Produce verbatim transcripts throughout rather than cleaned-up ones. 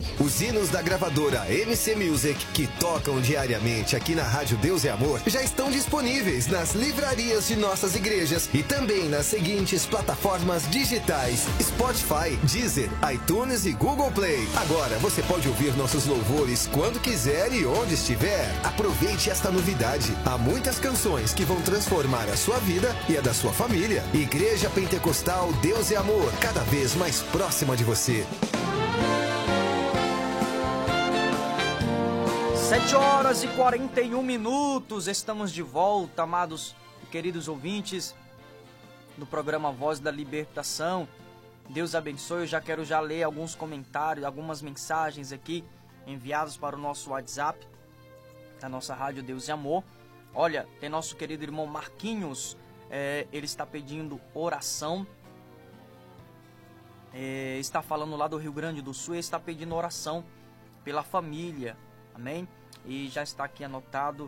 Os hinos da gravadora M C Music, que tocam diariamente aqui na Rádio Deus e Amor, já estão disponíveis nas livrarias de nossas igrejas e também nas seguintes plataformas digitais: Spotify, Deezer, iTunes e Google Play. Agora você pode ouvir nossos louvores quando quiser e onde estiver. Aproveite esta novidade. Há muitas canções que vão transformar a sua vida e a da sua família. Igreja Pentecostal Deus e Amor, cada vez mais próxima de você. Sete horas e quarenta e um minutos, estamos de volta, amados e queridos ouvintes, no programa Voz da Libertação. Deus abençoe. Eu já quero já ler alguns comentários, algumas mensagens aqui enviadas para o nosso WhatsApp, da nossa Rádio Deus e Amor. Olha, tem nosso querido irmão Marquinhos, é, ele está pedindo oração, é, está falando lá do Rio Grande do Sul, ele está pedindo oração pela família, amém? E já está aqui anotado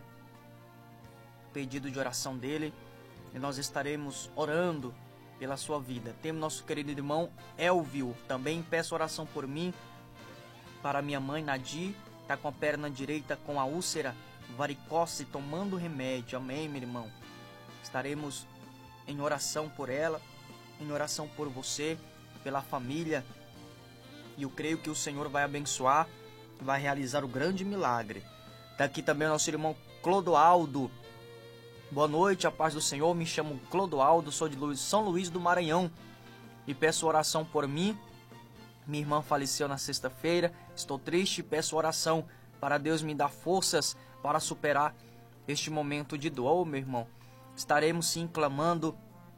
o pedido de oração dele, e nós estaremos orando pela sua vida. Temos nosso querido irmão Elvio, também peço oração por mim, para minha mãe Nadir, está com a perna direita com a úlcera varicose, tomando remédio, amém, meu irmão? Estaremos em oração por ela, em oração por você, pela família, e eu creio que o Senhor vai abençoar, vai realizar o grande milagre. Daqui também o nosso irmão Clodoaldo. Boa noite, a paz do Senhor. Me chamo Clodoaldo, sou de Luiz, São Luís do Maranhão e peço oração por mim. Minha irmã faleceu na sexta-feira, estou triste e peço oração para Deus me dar forças para superar este momento de dor. Oh, meu irmão, estaremos sim clamando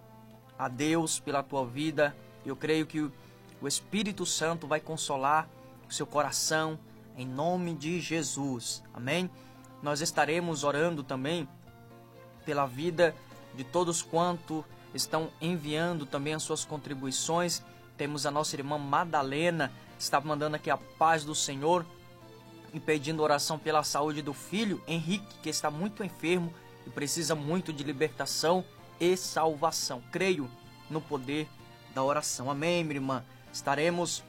a Deus pela tua vida. Eu creio que o Espírito Santo vai consolar o seu coração, em nome de Jesus, amém? Nós estaremos orando também pela vida de todos quanto estão enviando também as suas contribuições. Temos a nossa irmã Madalena, que está mandando aqui a paz do Senhor e pedindo oração pela saúde do filho Henrique, que está muito enfermo e precisa muito de libertação e salvação. Creio no poder da oração, amém, minha irmã? Estaremos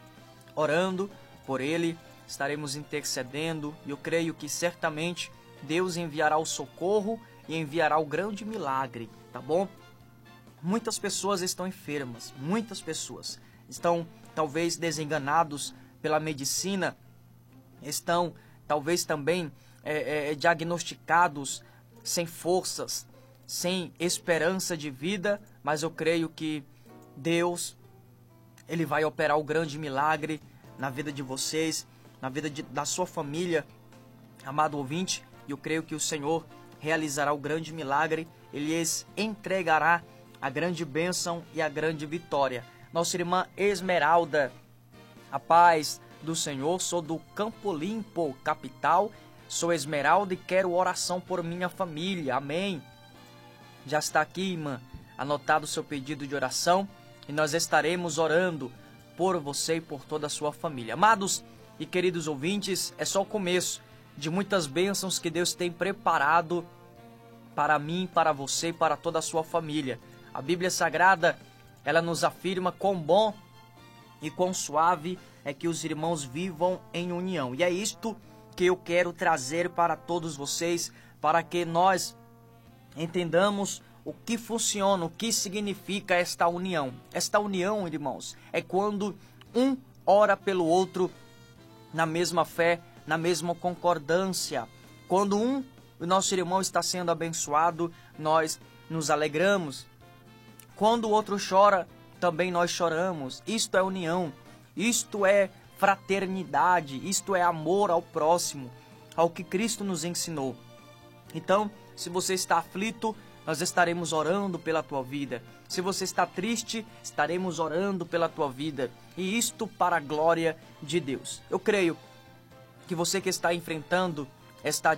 orando por ele, estaremos intercedendo, e eu creio que certamente Deus enviará o socorro e enviará o grande milagre, tá bom? Muitas pessoas estão enfermas, muitas pessoas estão talvez desenganados pela medicina, estão talvez também é, é, diagnosticados sem forças, sem esperança de vida, mas eu creio que Deus, Ele vai operar o grande milagre na vida de vocês, na vida de, da sua família, amado ouvinte, e eu creio que o Senhor realizará o grande milagre, Ele lhes entregará a grande bênção e a grande vitória. Nossa irmã Esmeralda, a paz do Senhor, sou do Campo Limpo, capital, sou Esmeralda e quero oração por minha família, amém? Já está aqui, irmã, anotado o seu pedido de oração, e nós estaremos orando por você e por toda a sua família. Amados e queridos ouvintes, é só o começo de muitas bênçãos que Deus tem preparado para mim, para você e para toda a sua família. A Bíblia Sagrada, ela nos afirma quão bom e quão suave é que os irmãos vivam em união. E é isto que eu quero trazer para todos vocês, para que nós entendamos o que funciona, o que significa esta união. Esta união, irmãos, é quando um ora pelo outro na mesma fé, na mesma concordância. Quando um, o nosso irmão está sendo abençoado, nós nos alegramos. Quando o outro chora, também nós choramos. Isto é união, isto é fraternidade, isto é amor ao próximo, ao que Cristo nos ensinou. Então, se você está aflito, nós estaremos orando pela tua vida. Se você está triste, estaremos orando pela tua vida. E isto para a glória de Deus. Eu creio que você que está enfrentando esta